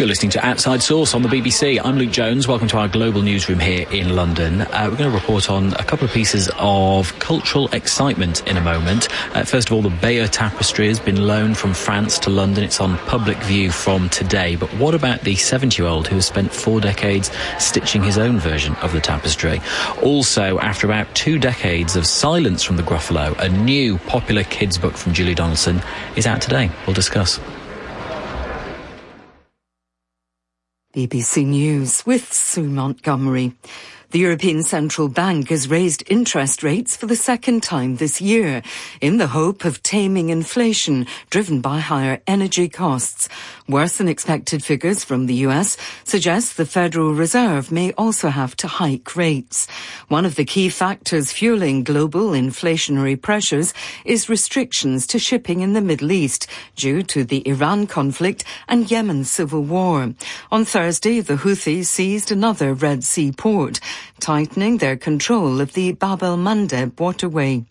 You're listening to Outside Source on the BBC. I'm Luke Jones. Welcome to our global newsroom here in London. We're going to report on a couple of pieces of cultural excitement in a moment. First of all, the Bayeux Tapestry has been loaned from France to London. It's on public view from today. But what about the 70-year-old who has spent 4 decades stitching his own version of the tapestry? Also, after about 2 decades of silence from the Gruffalo, a new popular kids' book from Julie Donaldson is out today. We'll discuss. BBC News with Sue Montgomery. The European Central Bank has raised interest rates for the second time this year in the hope of taming inflation driven by higher energy costs. Worse than expected figures from the US suggest the Federal Reserve may also have to hike rates. One of the key factors fueling global inflationary pressures is restrictions to shipping in the Middle East due to the Iran conflict and Yemen civil war. On Thursday, the Houthis seized another Red Sea port, tightening their control of the Bab el-Mandeb waterway.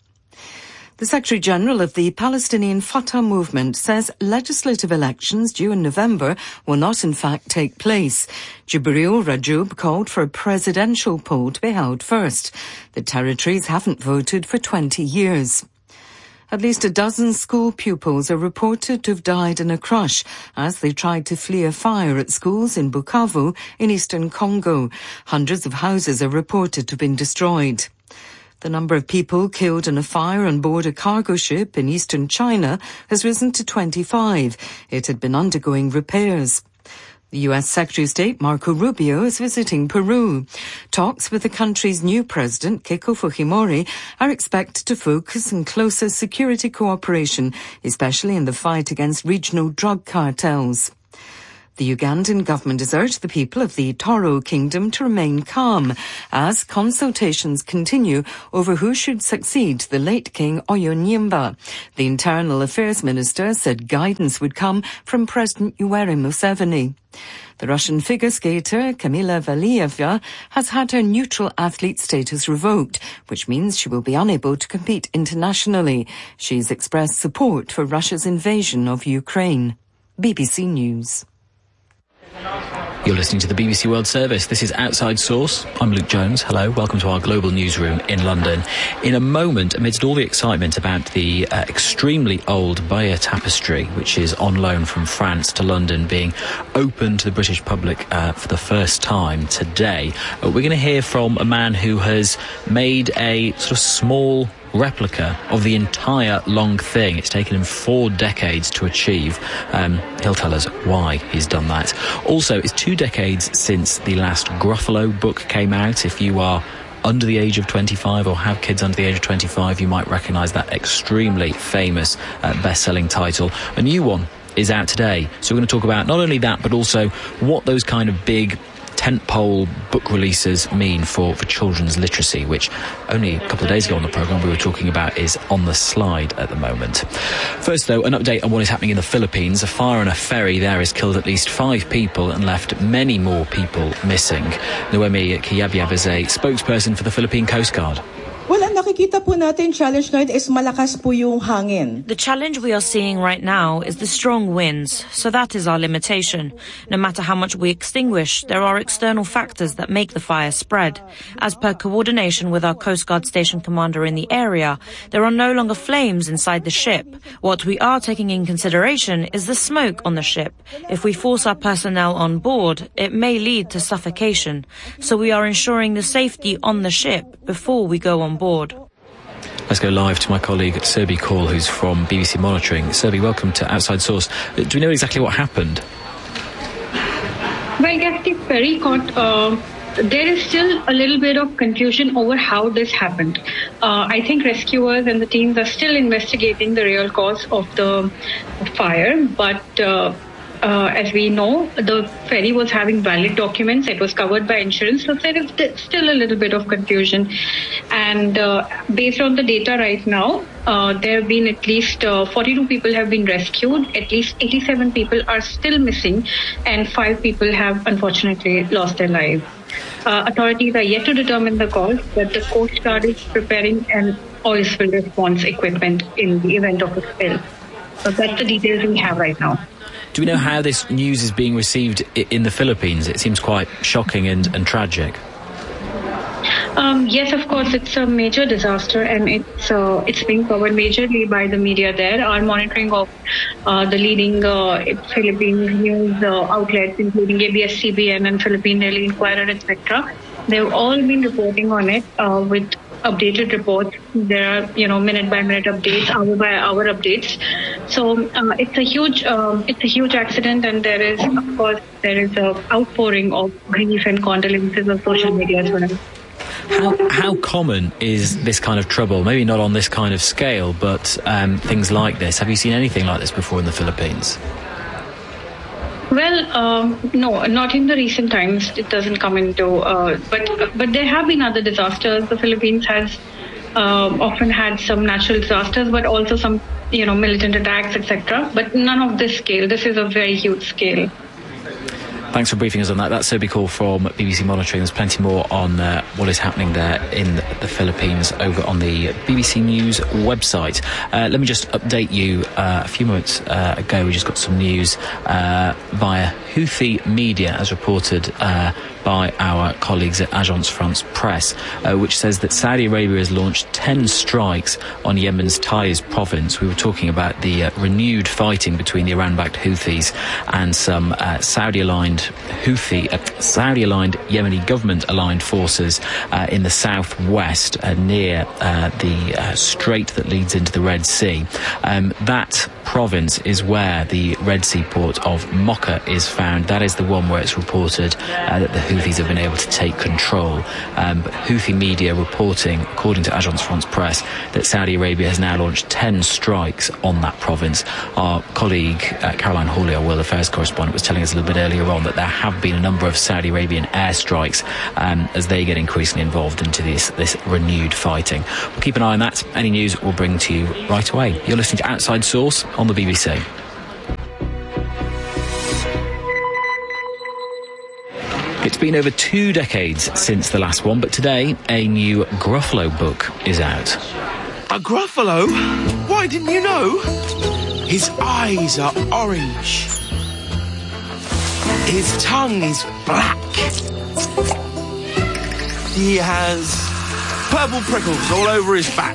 The Secretary-General of the Palestinian Fatah movement says legislative elections due in November will not in fact take place. Jibril Rajoub called for a presidential poll to be held first. The territories haven't voted for 20 years. At least a dozen school pupils are reported to have died in a crush as they tried to flee a fire at schools in Bukavu in eastern Congo. Hundreds of houses are reported to have been destroyed. The number of people killed in a fire on board a cargo ship in eastern China has risen to 25. It had been undergoing repairs. The U.S. Secretary of State Marco Rubio is visiting Peru. Talks with the country's new president, Keiko Fujimori, are expected to focus on closer security cooperation, especially in the fight against regional drug cartels. The Ugandan government has urged the people of the Toro Kingdom to remain calm as consultations continue over who should succeed the late King Oyonyimba. The Internal Affairs Minister said guidance would come from President Yoweri Museveni. The Russian figure skater Kamila Valieva has had her neutral athlete status revoked, which means she will be unable to compete internationally. She's expressed support for Russia's invasion of Ukraine. BBC News. You're listening to the BBC World Service. This is Outside Source. I'm Luke Jones. Hello. Welcome to our global newsroom in London. In a moment, amidst all the excitement about the extremely old Bayeux Tapestry, which is on loan from France to London, being open to the British public for the first time today, we're going to hear from a man who has made a sort of small replica of the entire long thing. It's taken him 4 decades to achieve. He'll tell us why he's done that. Also, it's 2 decades since the last Gruffalo book came out. If you are under the age of 25 or have kids under the age of 25, you might recognise that extremely famous best-selling title. A new one is out today. So we're going to talk about not only that, but also what those kind of big tentpole book releases mean for children's literacy, which only a couple of days ago on the programme we were talking about is on the slide at the moment. First, though, an update on what is happening in the Philippines. A fire on a ferry there has killed at least 5 people and left many more people missing. Noemi Kiyabyab is a spokesperson for the Philippine Coast Guard. Well, ang nakikita po natin challenge ngayon is malakas po yung hangin. The challenge we are seeing right now is the strong winds, so that is our limitation. No matter how much we extinguish, there are external factors that make the fire spread. As per coordination with our Coast Guard station commander in the area, there are no longer flames inside the ship. What we are taking in consideration is the smoke on the ship. If we force our personnel on board, it may lead to suffocation. So we are ensuring the safety on the ship before we go on board. Let's go live to my colleague Serbi Call, who's from BBC Monitoring. Serbi, welcome to Outside Source. Do we know exactly what happened? Well, yes, the ferry caught. There is still a little bit of confusion over how this happened. I think rescuers and the teams are still investigating the real cause of the fire, but as we know, the ferry was having valid documents. It was covered by insurance, so there is still a little bit of confusion. And based on the data right now, there have been at least 42 people have been rescued. At least 87 people are still missing, and 5 people have unfortunately lost their lives. Authorities are yet to determine the cause, but the Coast Guard is preparing an oil spill response equipment in the event of a spill. So that's the details we have right now. Do we know how this news is being received in the Philippines? It seems quite shocking and tragic. Yes, of course, it's a major disaster, and it's being covered majorly by the media there. Our monitoring of the leading Philippine news outlets, including ABS-CBN and Philippine Daily Inquirer, etc., they've all been reporting on it with updated reports. There are, minute-by-minute updates, hour-by-hour updates. So it's a huge accident, and there is a outpouring of grief and condolences on social media as well. How common is this kind of trouble? Maybe not on this kind of scale, but things like this. Have you seen anything like this before in the Philippines? Well, no, not in the recent times. It doesn't come into. But there have been other disasters. The Philippines has often had some natural disasters, but also some, militant attacks, etc. But none of this scale. This is a very huge scale. Thanks for briefing us on that. That's Sophie Call from BBC Monitoring. There's plenty more on what is happening there in the Philippines over on the BBC News website. Let me just update you. A few moments ago, we just got some news via Houthi media, as reported by our colleagues at Agence France Presse, which says that Saudi Arabia has launched 10 strikes on Yemen's Taiz province. We were talking about the renewed fighting between the Iran-backed Houthis and some Saudi-aligned Yemeni government-aligned forces in the southwest near the strait that leads into the Red Sea. That province is where the Red Sea port of Mocha is found. That is the one where it's reported that the Houthis have been able to take control. But Houthi media reporting, according to Agence France Presse, that Saudi Arabia has now launched 10 strikes on that province. Our colleague Caroline Hawley, our World Affairs correspondent, was telling us a little bit earlier on that there have been a number of Saudi Arabian airstrikes as they get increasingly involved into this renewed fighting. We'll keep an eye on that. Any news we'll bring to you right away. You're listening to Outside Source on the BBC. It's been over 2 decades since the last one, but today a new Gruffalo book is out. A Gruffalo? Why didn't you know? His eyes are orange. His tongue is black. He has purple prickles all over his back.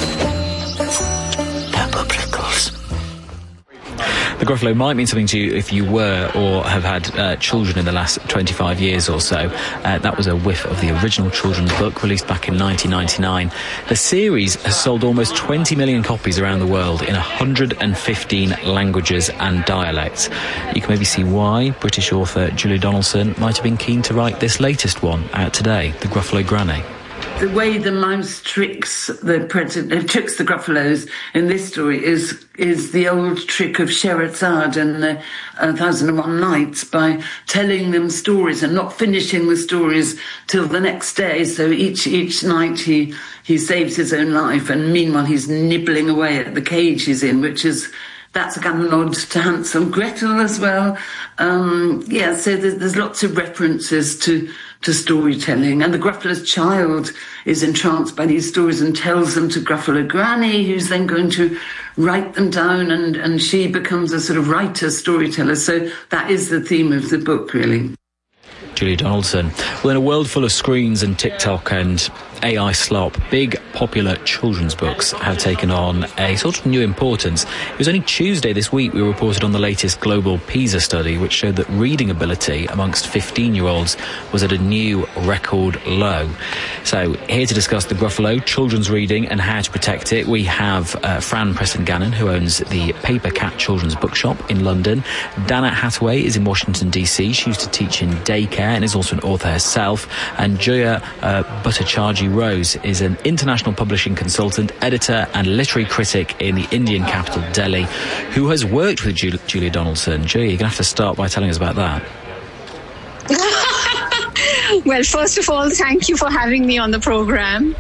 Purple prickles. The Gruffalo might mean something to you if you were or have had children in the last 25 years or so. That was a whiff of the original children's book released back in 1999. The series has sold almost 20 million copies around the world in 115 languages and dialects. You can maybe see why British author Julia Donaldson might have been keen to write this latest one out today, The Gruffalo Granny. The way the mouse tricks the Gruffalos in this story is the old trick of Scheherazade and the 1001 Nights by telling them stories and not finishing the stories till the next day. So each night he saves his own life, and meanwhile he's nibbling away at the cage he's in, that's a kind of nod to Hansel and Gretel as well. So there's lots of references to storytelling. And the Gruffalo's child is entranced by these stories and tells them to Gruffalo Granny, who's then going to write them down, and she becomes a sort of writer, storyteller. So that is the theme of the book, really. Julia Donaldson. Well, in a world full of screens and TikTok and AI slop, big popular children's books have taken on a sort of new importance. It was only Tuesday this week we reported on the latest global PISA study, which showed that reading ability amongst 15-year-olds was at a new record low. So here to discuss the Gruffalo, children's reading and how to protect it, we have Fran Preston-Gannon, who owns the Paper Cat Children's Bookshop in London. Dana Hathaway is in Washington, D.C. She used to teach in daycare and is also an author herself. And Joya Bhattacharjee Rose is an international publishing consultant, editor and literary critic in the Indian capital, Delhi, who has worked with Julia Donaldson. Julia, you're going to have to start by telling us about that. Well, first of all, thank you for having me on the program.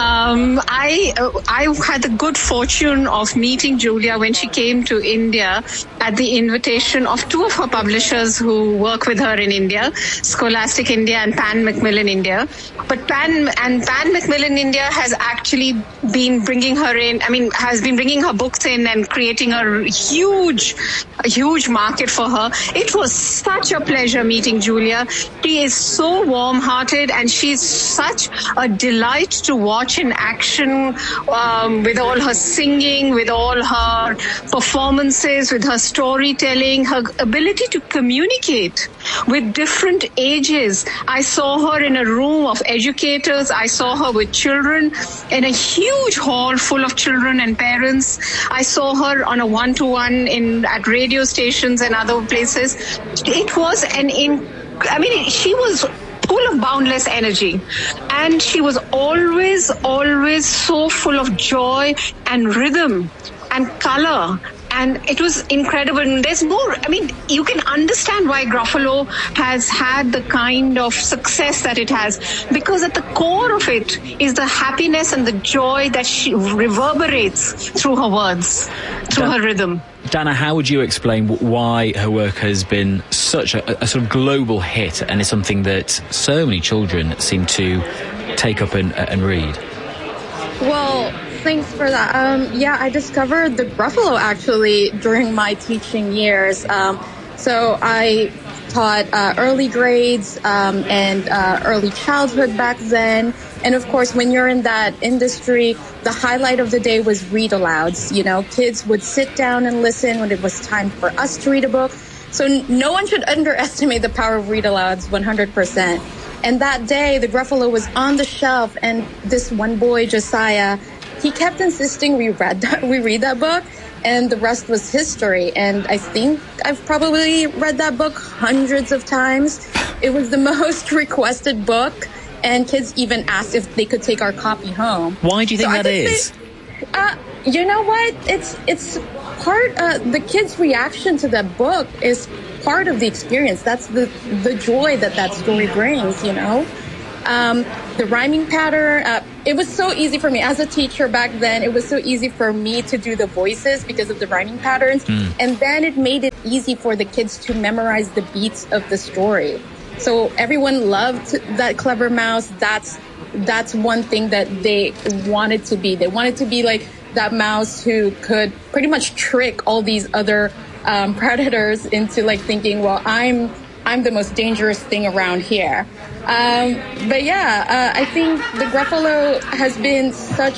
I had the good fortune of meeting Julia when she came to India at the invitation of two of her publishers who work with her in India, Scholastic India and Pan Macmillan India. But Pan Macmillan India has actually been bringing her in, has been bringing her books in and creating a huge market for her. It was such a pleasure meeting Julia. She is so warm-hearted and she's such a delight to watch in action, with all her singing, with all her performances, with her storytelling, her ability to communicate with different ages. I saw her in a room of educators. I saw her with children in a huge hall full of children and parents. I saw her on a one-to-one at radio stations and other places. It was she was full of boundless energy, and she was always so full of joy and rhythm and color. And it was incredible. And there's more. You can understand why Gruffalo has had the kind of success that it has, because at the core of it is the happiness and the joy that she reverberates through her words, through her rhythm. Dana, how would you explain why her work has been such a sort of global hit and is something that so many children seem to take up and read? Well, thanks for that. I discovered the Gruffalo actually during my teaching years. So I taught early grades and early childhood back then. And of course, when you're in that industry, the highlight of the day was read-alouds. Kids would sit down and listen when it was time for us to read a book. So no one should underestimate the power of read-alouds, 100%. And that day, the Gruffalo was on the shelf, and this one boy, Josiah, he kept insisting we read that book, and the rest was history. And I think I've probably read that book hundreds of times. It was the most requested book, and kids even asked if they could take our copy home. Why do you think that is? You know what? It's part. The kids' reaction to that book is part of the experience. That's the joy that story brings. The rhyming pattern, it was so easy for me. As a teacher back then, it was so easy for me to do the voices because of the rhyming patterns. And then it made it easy for the kids to memorize the beats of the story. So everyone loved that clever mouse. That's one thing that they wanted to be. They wanted to be like that mouse who could pretty much trick all these other predators into thinking, well, I'm the most dangerous thing around here. I think the Gruffalo has been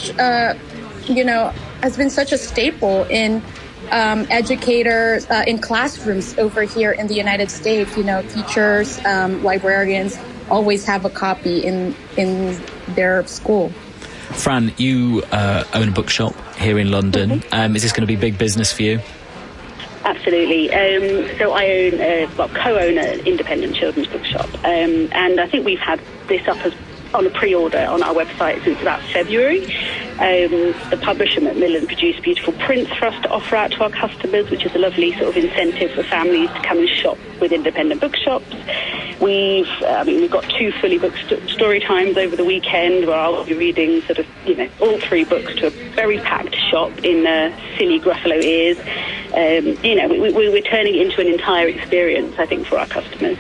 such a staple in educators in classrooms over here in the United States. Teachers, librarians always have a copy in their school. Fran, you own a bookshop here in London. Is this going to be big business for you? Absolutely. So I co-own an independent children's bookshop, and I think we've had this up on a pre-order on our website since about February. The publisher Macmillan produced beautiful prints for us to offer out to our customers, which is a lovely sort of incentive for families to come and shop with independent bookshops. We've got 2 fully booked story times over the weekend where I'll be reading all 3 books to a very packed shop in silly Gruffalo ears. We're turning it into an entire experience, I think, for our customers.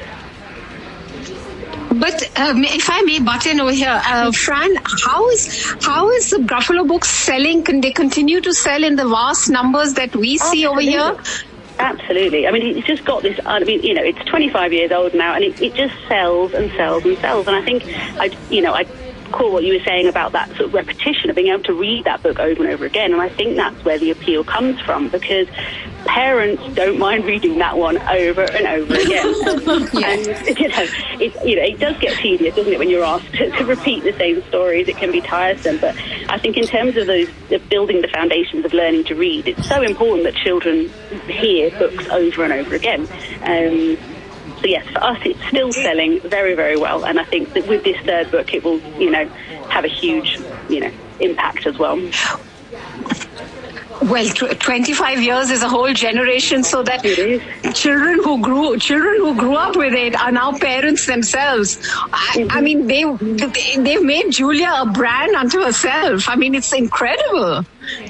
But if I may butt in over here, Fran, how is the Gruffalo books selling? Can they continue to sell in the vast numbers that we see over here? Absolutely. It's just got this, it's 25 years old now, and it just sells and sells and sells. And I think, I call what you were saying about that sort of repetition of being able to read that book over and over again. And I think that's where the appeal comes from, because parents don't mind reading that one over and over again. And it does get tedious, doesn't it, when you're asked to repeat the same stories. It can be tiresome. But I think in terms of building the foundations of learning to read, it's so important that children hear books over and over again. So yes, for us, it's still selling very, very well. And I think that with this 3rd book, it will, have a huge, impact as well. Well, 25 years is a whole generation, so that children who grew up with it are now parents themselves. I mean, they've made Julia a brand unto herself. I mean, it's incredible.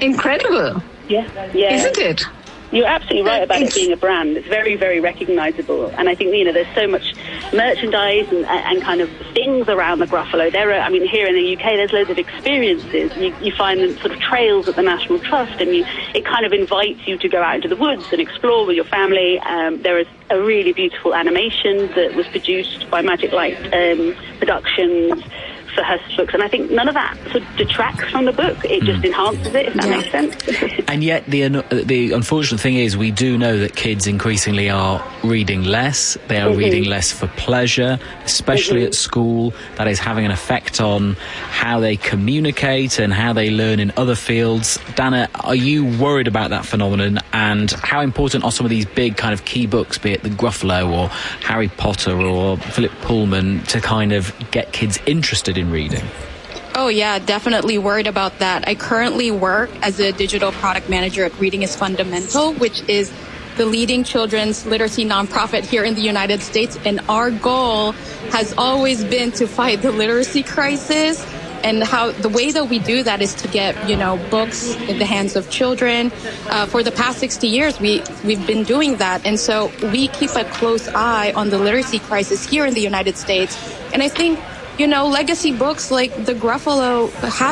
Yeah. Isn't it? You're absolutely right about it being a brand. It's very, very recognizable. And I think, there's so much merchandise and kind of things around the Gruffalo. Here in the UK, there's loads of experiences. You find them sort of trails at the National Trust, and it kind of invites you to go out into the woods and explore with your family. There is a really beautiful animation that was produced by Magic Light Productions for her books, and I think none of that sort of detracts from the book. It just enhances it, if that makes sense. And yet the unfortunate thing is, we do know that kids increasingly are reading less. They are reading less for pleasure, especially at school. That is having an effect on how they communicate and how they learn in other fields. Dana, are you worried about that phenomenon, and how important are some of these big kind of key books, be it the Gruffalo or Harry Potter or Philip Pullman, to kind of get kids interested in reading? Oh, yeah, definitely worried about that. I currently work as a digital product manager at Reading is Fundamental, which is the leading children's literacy nonprofit here in the United States. And our goal has always been to fight the literacy crisis. And the way that we do that is to get, books in the hands of children. For the past 60 years, we've been doing that. And so we keep a close eye on the literacy crisis here in the United States. And I think, legacy books like the Gruffalo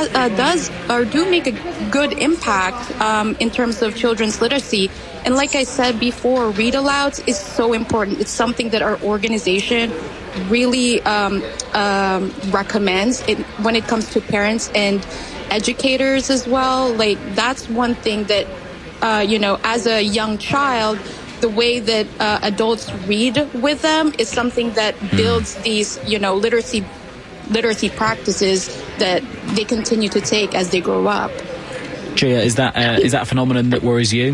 do make a good impact in terms of children's literacy. And like I said before, read alouds is so important. It's something that our organization really recommends when it comes to parents and educators as well. Like, that's one thing that, as a young child, the way that adults read with them is something that builds these, literacy practices that they continue to take as they grow up. Gia, is that a phenomenon that worries you?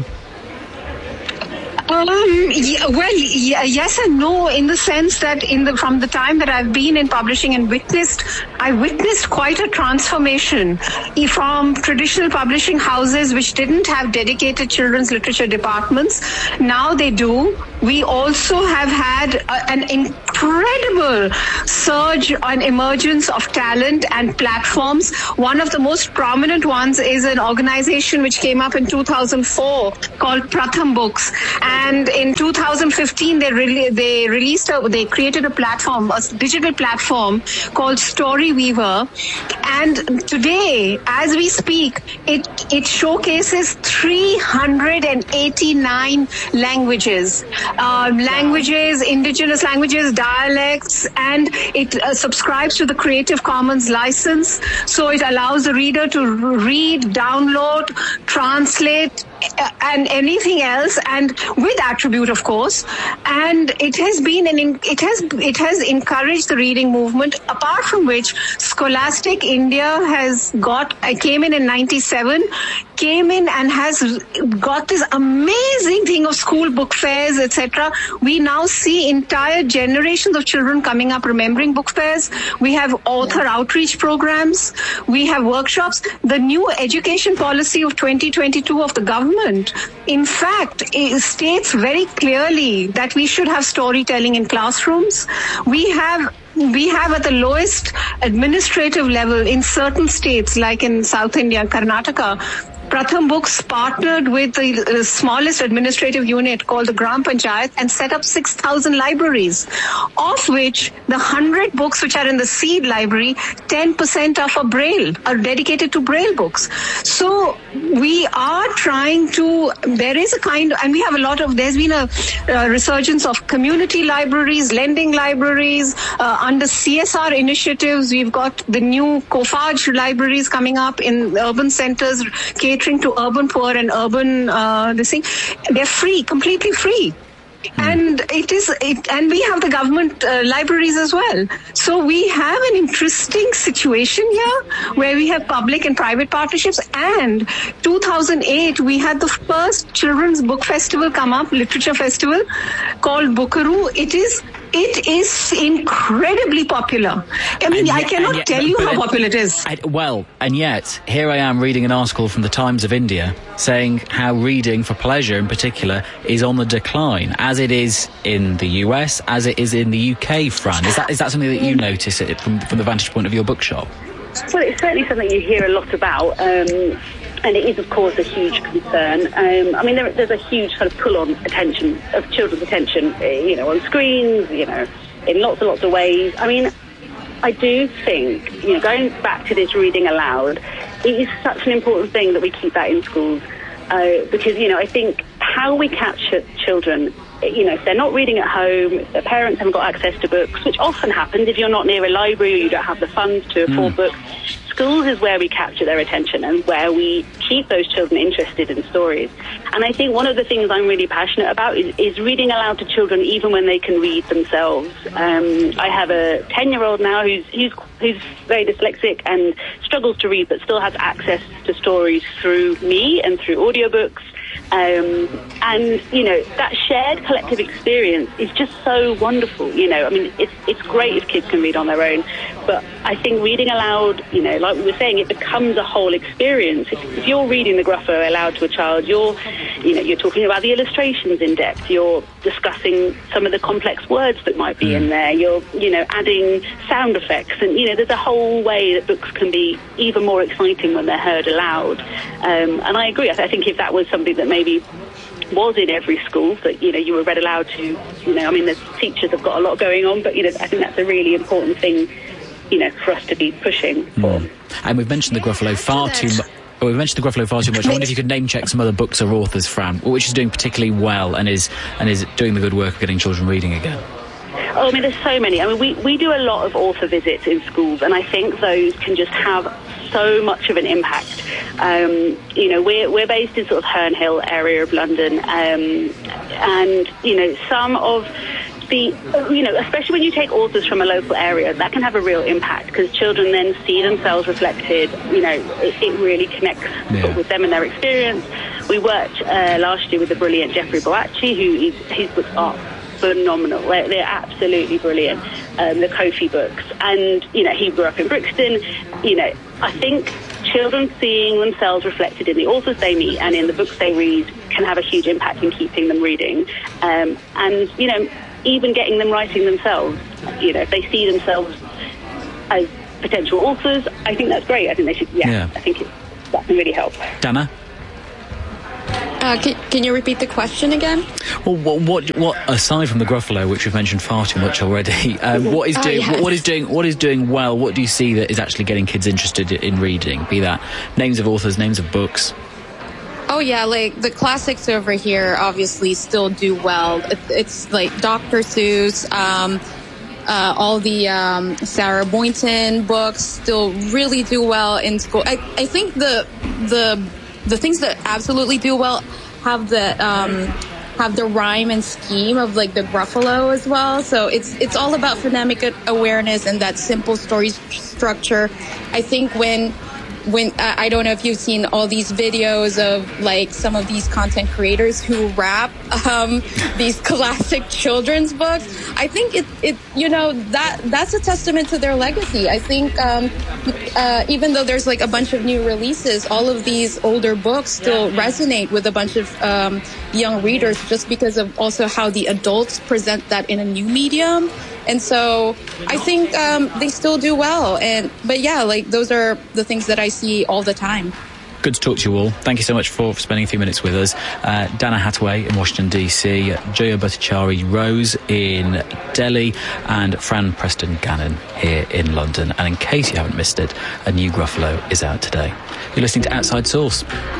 Yes and no, in the sense that from the time that I've been in publishing and I witnessed quite a transformation from traditional publishing houses which didn't have dedicated children's literature departments. Now they do. We also have had an incredible surge and emergence of talent and platforms. One of the most prominent ones is an organization which came up in 2004 called Pratham Books. And in 2015, they created a platform, a digital platform called Story Weaver. And today, as we speak, it showcases 389 languages, indigenous languages, dialects, and it subscribes to the Creative Commons license. So it allows the reader to read, download, translate, and anything else, and with attribute, of course. And it has encouraged the reading movement, apart from which Scholastic India came in 97, and has got this amazing thing of school book fairs, etc. We now see entire generations of children coming up remembering book fairs. We have author outreach programs. We have workshops. The new education policy of 2022 of the government, in fact, it states very clearly that we should have storytelling in classrooms. We have at the lowest administrative level in certain states, like in South India, Karnataka, Pratham Books partnered with the smallest administrative unit called the Gram Panchayat and set up 6,000 libraries, of which the 100 books which are in the seed library, 10% are dedicated to Braille books. So we are trying to, there's been a resurgence of community libraries, lending libraries, under CSR initiatives. We've got the new COFAGE libraries coming up in urban centers, catering to urban poor and urban they're free, completely free. And and we have the government libraries as well. So we have an interesting situation here where we have public and private partnerships. And 2008, we had the first children's book festival come up, literature festival called Bookaroo. it is incredibly popular. I mean, I cannot tell you how popular it is. And yet, here I am reading an article from the Times of India saying how reading for pleasure in particular is on the decline, as it is in the US, as it is in the UK, Fran. Is that something that you notice from the vantage point of your bookshop? Well, it's certainly something you hear a lot about, and it is, of course, a huge concern. I mean, there's a huge kind of pull on attention, of children's attention, on screens, in lots and lots of ways. I mean, I do think, going back to this reading aloud, it is such an important thing that we keep that in schools, because, I think how we capture children, if they're not reading at home, if their parents haven't got access to books, which often happens if you're not near a library or you don't have the funds to afford books, schools is where we capture their attention and where we keep those children interested in stories. And I think one of the things I'm really passionate about is reading aloud to children even when they can read themselves. I have a 10-year-old now who's very dyslexic and struggles to read but still has access to stories through me and through audiobooks. And that shared collective experience is just so wonderful. I mean, it's great if kids can read on their own, but I think reading aloud, like we were saying, it becomes a whole experience. If you're reading the Gruffalo aloud to a child, you're talking about the illustrations in depth, you're discussing some of the complex words that might be in there, you're adding sound effects, and there's a whole way that books can be even more exciting when they're heard aloud. And I agree. I think if that was something that maybe was in every school, that you were read aloud to, I mean, the teachers have got a lot going on, but I think that's a really important thing for us to be pushing for. And we've mentioned the Gruffalo far too much. I wonder if you could name check some other books or authors, Fran, which is doing particularly well and is doing the good work of getting children reading again. Oh, I mean, there's so many. I mean, we do a lot of author visits in schools, and I think those can just have so much of an impact. We're based in sort of Herne Hill area of London, and some of the, especially when you take authors from a local area, that can have a real impact because children then see themselves reflected. It really connects with them and their experience. We worked last year with the brilliant Jeffrey Boakye, his books are phenomenal. They're absolutely brilliant. The Kofi books, and he grew up in Brixton. I think children seeing themselves reflected in the authors they meet and in the books they read can have a huge impact in keeping them reading, and even getting them writing themselves. If they see themselves as potential authors, I think that's great. I think they should. I think that can really help. Dana? Can you repeat the question again? Well, what aside from the Gruffalo, which we've mentioned far too much already, what is doing well? What do you see that is actually getting kids interested in reading? Be that names of authors, names of books. Oh yeah, like the classics over here obviously still do well. It's like Dr. Seuss, all the Sarah Boynton books still really do well in school. I think the things that absolutely do well have the rhyme and scheme of like the Gruffalo as well. So it's all about phonemic awareness and that simple story structure. I think when I don't know if you've seen all these videos of like some of these content creators who rap these classic children's books. I think that's a testament to their legacy. I think even though there's like a bunch of new releases, all of these older books still resonate with a bunch of young readers just because of also how the adults present that in a new medium. And so I think they still do well. But yeah, like those are the things that I see all the time. Good to talk to you all. Thank you so much for spending a few minutes with us. Dana Hathaway in Washington, D.C., Joya Bhattacharya Rose in Delhi, and Fran Preston Gannon here in London. And in case you haven't missed it, a new Gruffalo is out today. You're listening to Outside Source.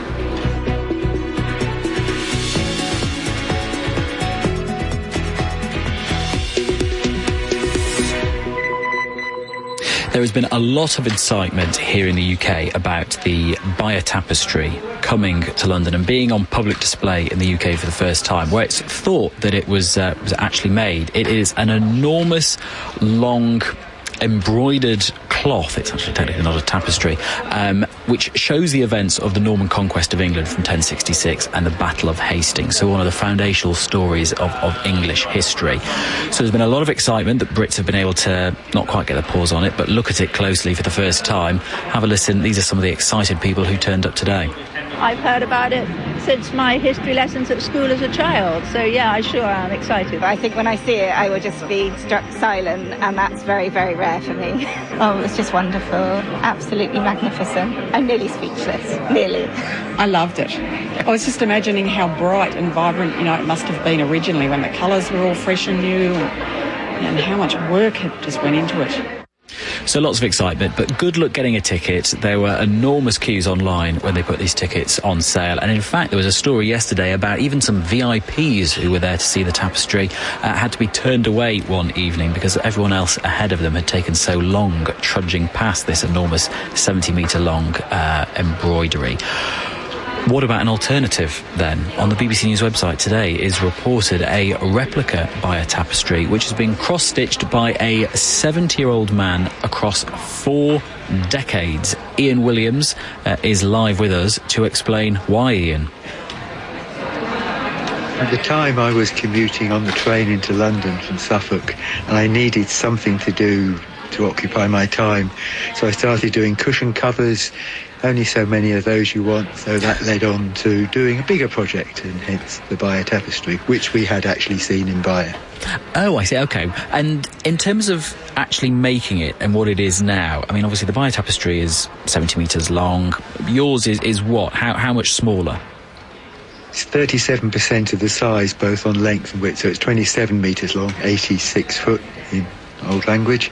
There has been a lot of excitement here in the UK about the Buyer Tapestry coming to London and being on public display in the UK for the first time, where it's thought that it was actually made. It is an enormous, long, embroidered cloth. It's actually technically not a tapestry, which shows the events of the Norman conquest of England from 1066 and the Battle of Hastings, so one of the foundational stories of English history. So there's been a lot of excitement that Brits have been able to not quite get their paws on it, but look at it closely for the first time. Have a listen. These are some of the excited people who turned up today. I've heard about it since my history lessons at school as a child, so yeah, I sure am excited. I think when I see it, I will just be struck silent, and that's very, very rare for me. Oh, it was just wonderful, absolutely magnificent. I'm nearly speechless, nearly. I loved it. I was just imagining how bright and vibrant, it must have been originally when the colours were all fresh and new, and how much work had just went into it. So lots of excitement, but good luck getting a ticket. There were enormous queues online when they put these tickets on sale. And in fact, there was a story yesterday about even some VIPs who were there to see the tapestry had to be turned away one evening because everyone else ahead of them had taken so long trudging past this enormous 70-metre long embroidery. What about an alternative, then? On the BBC News website today is reported a replica by a tapestry which has been cross-stitched by a 70-year-old man across 4 decades. Ian Williams is live with us to explain why, Ian. At the time, I was commuting on the train into London from Suffolk, and I needed something to do to occupy my time. So I started doing cushion covers. Only so many of those you want, so that led on to doing a bigger project, and hence the Bayer tapestry, which we had actually seen in Bayer. Oh, I see, OK. And in terms of actually making it and what it is now, I mean, obviously the Bayer tapestry is 70 metres long. Yours is what? How much smaller? It's 37% of the size, both on length and width, so it's 27 metres long, 86 foot in old language.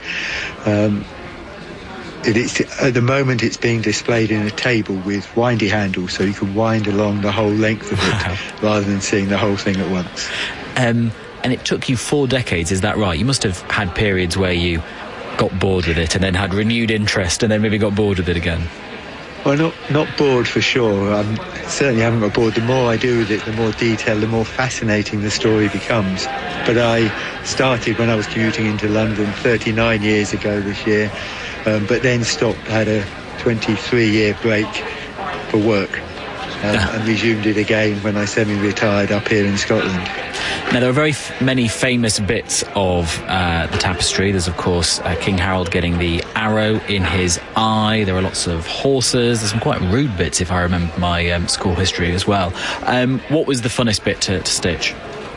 At the moment, it's being displayed in a table with windy handles, so you can wind along the whole length of it rather than seeing the whole thing at once. And it took you 4 decades, is that right? You must have had periods where you got bored with it and then had renewed interest and then maybe got bored with it again. Well, not bored for sure. I certainly haven't got bored. The more I do with it, the more detailed, the more fascinating the story becomes. But I started when I was commuting into London 39 years ago this year, but then stopped, had a 23-year break for work, and resumed it again when I semi-retired up here in Scotland. Now, there are very many famous bits of the tapestry. There's, of course, King Harold getting the arrow in his eye. There are lots of horses. There's some quite rude bits, if I remember my school history as well. What was the funnest bit to stitch?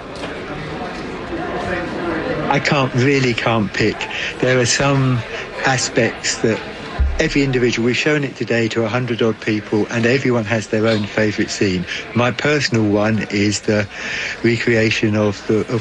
I can't pick. There are some aspects that every individual, we've shown it today to 100-odd people, and everyone has their own favourite scene. My personal one is the recreation of